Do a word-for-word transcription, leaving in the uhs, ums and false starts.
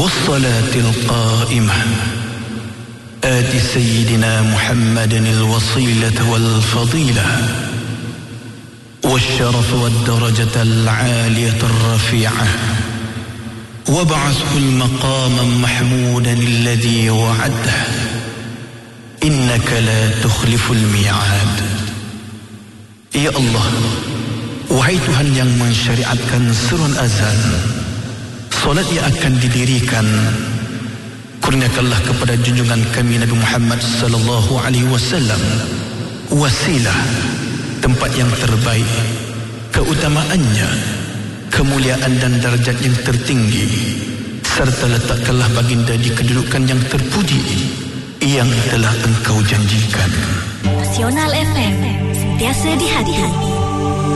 والصلاة القائمة آت سيدنا محمد الوصيلة والفضيلة والشرف والدرجة العالية الرفيعة وابعثه المقام محمودا الذي وعده إنك لا تخلف الميعاد. Ya Allah, wahai Tuhan yang mensyariatkan surun azan, solat yang akan didirikan, kurniakanlah kepada junjungan kami Nabi Muhammad sallallahu alaihi wasallam wasilah, tempat yang terbaik, keutamaannya, kemuliaan dan darjat yang tertinggi, serta letakkanlah baginda di kedudukan yang terpuji yang telah engkau janjikan. Nasional F M, sentiasa di hati.